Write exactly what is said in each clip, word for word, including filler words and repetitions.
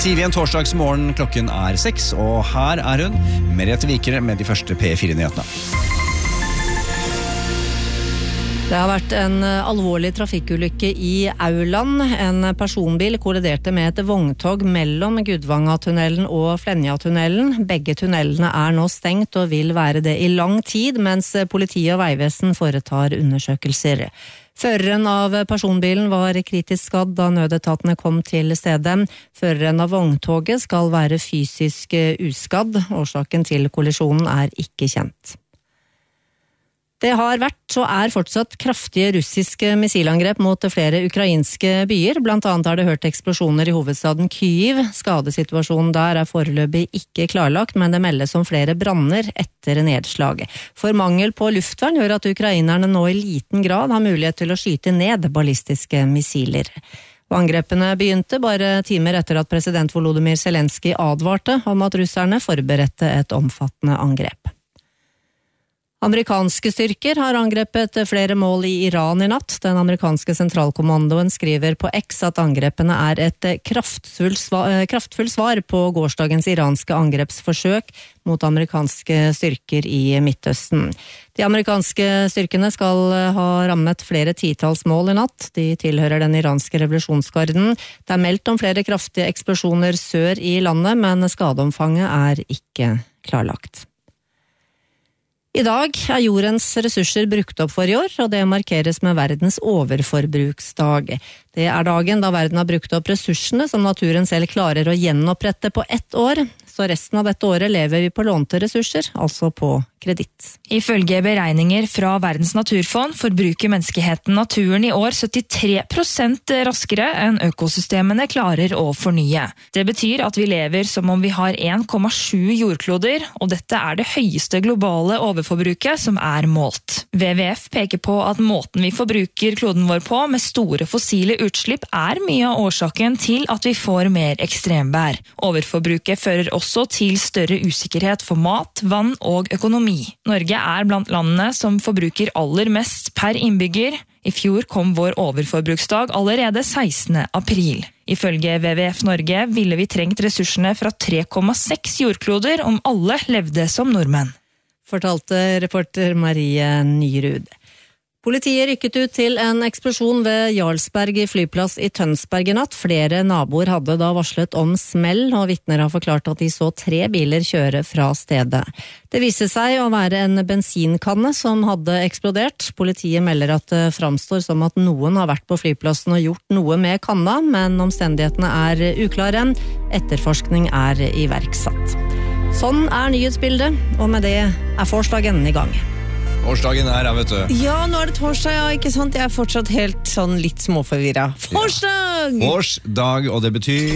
Tidlig en torsdagsmorgen, klokken er seks, og her er hun, Merete Vikere med de første P fire-nyhetene. Det har vært en alvorlig trafikkulykke i Auland. En personbil kolliderte med et vogntog mellom Gudvangatunnelen og Flenjatunnelen. Begge tunnelene er nå stengt og vil være det i lang tid, mens politi og veivesen foretar undersøkelser. Føreren av personbilen var kritisk skadd da nødetatene kom til stedet. Føreren av vogntoget skal være fysisk uskadd. Årsaken til kollisjonen er ikke kjent. Det har vært og er fortsatt kraftige russiske missilangrep mot flere ukrainske byer. Blant annet har det hørt eksplosjoner i hovedstaden Kyiv. Skadesituasjonen der er foreløpig ikke klarlagt, men det meldes om flere branner etter nedslag. For mangel på luftvern gjør at ukrainerne nå i liten grad har mulighet til å skyte ned ballistiske missiler. Angrepene begynte bare timer etter at president Volodymyr Zelenskyj advarte om at russerne forberedte et omfattende angrep. Amerikanske styrker har angrepet flere mål i Iran i natt. Den amerikanske sentralkommandoen skriver på X at angrepene er et kraftfullt svar, kraftfull svar på gårsdagens iranske angrepsforsøk mot amerikanske styrker i Midtøsten. De amerikanske styrkene skal ha rammet flere titalls mål i natt. De tilhører den iranske revolusjonsgarden. Det er meldt om flere kraftige eksplosjoner sør i landet, men skadeomfanget er ikke klarlagt. I dag er jordens ressurser brukt opp for i år, og det markeres med verdens overforbruksdag. Det er dagen da verden har brukt opp ressursene som naturen selv klarer å gjenopprette på ett år, så resten av dette året lever vi på lånte ressurser, altså på kreditt. Ifølge beregninger fra Verdens naturfond forbruker menneskeheten naturen i år syttitre prosent raskere enn økosystemene klarer å fornye. Det betyr at vi lever som om vi har en komma sju jordkloder, og dette er det høyeste globale overforbruket som er målt. W W F peker på at måten vi forbruker kloden vår på med store fossile utslipp er mye av årsaken til at vi får mer ekstremvær. Overforbruket fører også til større usikkerhet for mat, vann og økonomi. Norge er blant landene som forbruker aller mest per innbygger. I fjor kom vår overforbruksdag allerede sekstende april. Ifølge W W F Norge ville vi trengt ressursene fra tre komma seks jordkloder om alle levde som nordmenn. Fortalte reporter Marie Nyrud. Politiet rykket ut til en eksplosjon ved Jarlsberg flyplass i Tønsberg i natt. Flere naboer hadde da varslet om smell, og vitner har forklart at de så tre biler kjøre fra stedet. Det viste seg å være en bensinkanne som hadde eksplodert. Politiet melder at det framstår som at noen har vært på flyplassen og gjort noe med kanna, men omstendighetene er uklare. Etterforskning er iverksatt. Sånn er nyhetsbildet, og med det er torsdagen i gang. Torsdagen er her, vet du. Ja, nå er det torsdag, ja, ikke sant? Jeg er fortsatt helt sånn litt småforvirret. Torsdag! Ja. Torsdag, og det betyr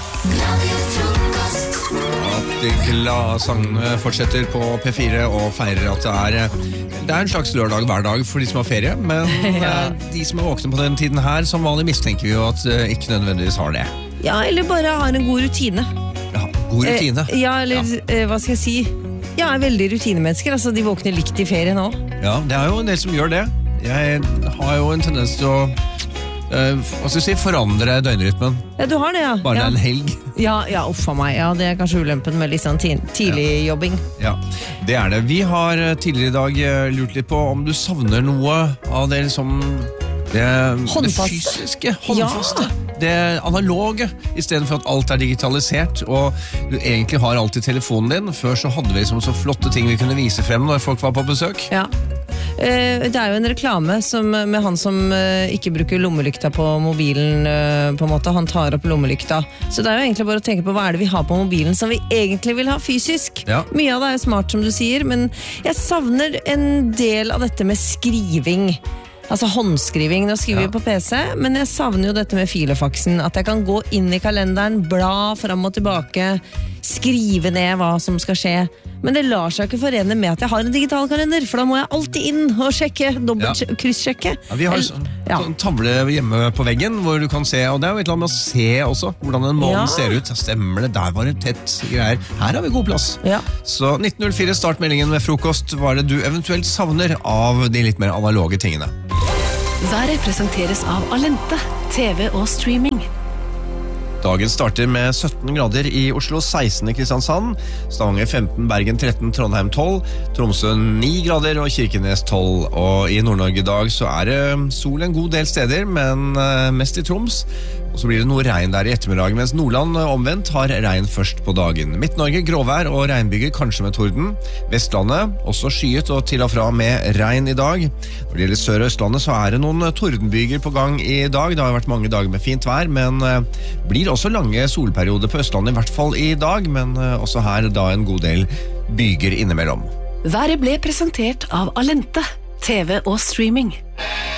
at de glade sangene fortsetter på P fire og feirer at det er, det er en slags lørdag hver dag for de som har ferie, men ja. De som er våkne på den tiden her, som vanlig mistenker vi jo at ikke nødvendigvis har det. Ja, eller bare har en god rutine. Ja, god rutine. Eh, ja, eller ja. Eh, hva skal jeg si? Ja, jeg er veldig rutinemennesker, altså de våkner likt i ferie nå. Ja, det er jo en del som gjør det. Jeg har jo en tendens til å uh, hva skal jeg si, forandre døgnrytmen. Ja, du har det, ja. Bare ja. en helg. Ja, ja, uffa meg. Ja, det er kanskje ulempen med litt sånn tidlig ja. jobbing. Ja, det er det. Vi har tidligere i dag lurt litt på om du savner noe av det liksom det, det fysiske, håndfaste. Ja. Det analoge, i stedet for at alt er digitalisert, og du egentlig har alt i telefonen din. Før så hadde vi liksom så flotte ting vi kunne vise frem når folk var på besøk. Ja. Det er jo en reklame som, med han som ikke bruker lommelykta på mobilen, på en måte. Han tar opp lommelykta. Så det er jo egentlig bare å tenke på hva er det vi har på mobilen som vi egentlig vil ha fysisk. Ja. Mye av det er smart, som du sier, men jeg savner en del av dette med skriving. Altså håndskriving, nå skriver vi ja. på P C, men jeg savner jo dette med filefaxen, at jeg kan gå inn i kalenderen, bla fram og tilbake, skrive ned hva som skal skje. Men det lar seg ikke forene med at jeg har en digital kalender, for da må jeg alltid inn og sjekke, dobbelt ja. kryssjekke. Ja, vi har sånn, ja. sånn tavle hjemme på veggen, hvor du kan se, og det er jo et eller annet med å se også, hvordan en måned ja. ser ut. Stemmer det, der var det tett greier. Her har vi god plass. Ja. Så nitten null fire, start meldingen med frokost. Hva er det du eventuelt savner av de litt mer analoge tingene? Været presenteres av Alente, T V og streaming. Dagen starter med sytten grader i Oslo, seksten i Kristiansand, Stavanger femten, Bergen tretten, Trondheim tolv, Tromsø ni grader og Kirkenes tolv. Og i Nord-Norge i dag så er det sol en god del steder, men mest i Troms. Og så blir det noe regn der i ettermiddag, mens Nordland omvendt har regn først på dagen. Midt-Norge gråvær og regnbyger, kanskje med torden. Vestlandet også skyet og til og fra med regn i dag. Når det gjelder Sør- og Østlandet så er det noen tordenbyger på gang i dag. Det har vært mange dager med fint vær, men blir også lange solperioder på Østlandet, i hvert fall i dag, men også her da en god del byger innimellom. Været ble presentert av Alente, T V og streaming.